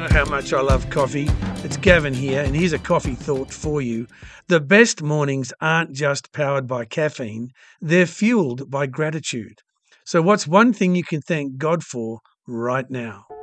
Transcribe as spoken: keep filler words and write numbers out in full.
know how much I love coffee. It's Gavin here, and here's a coffee thought for you. The best mornings aren't just powered by caffeine, they're fueled by gratitude. So, what's one thing you can thank God for right now?